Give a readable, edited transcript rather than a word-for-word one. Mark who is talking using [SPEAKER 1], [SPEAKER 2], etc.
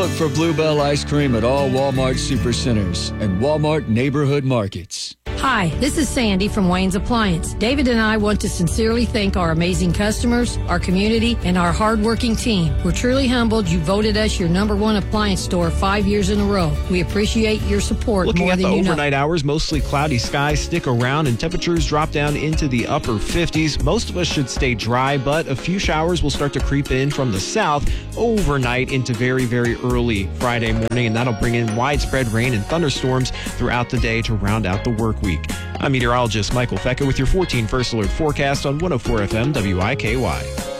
[SPEAKER 1] Look for Bluebell ice cream at all Walmart Supercenters and Walmart Neighborhood Markets.
[SPEAKER 2] Hi, this is Sandy from Wayne's Appliance. David and I want to sincerely thank our amazing customers, our community, and our hardworking team. We're truly humbled you voted us your #1 appliance store 5 years in a row. We appreciate your support
[SPEAKER 3] Looking
[SPEAKER 2] more
[SPEAKER 3] at
[SPEAKER 2] than
[SPEAKER 3] the
[SPEAKER 2] you know.
[SPEAKER 3] overnight hours, mostly cloudy skies stick around and temperatures drop down into the upper 50s. Most of us should stay dry, but a few showers will start to creep in from the south overnight into very, very early Friday morning, and that'll bring in widespread rain and thunderstorms throughout the day to round out the work week. I'm meteorologist Michael Fecka with your 14 First Alert forecast on 104 FM WIKY.